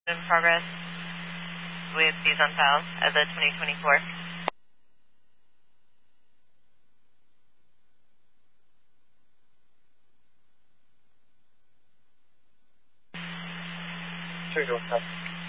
In progress with these on file as of 2024. Sure, go ahead.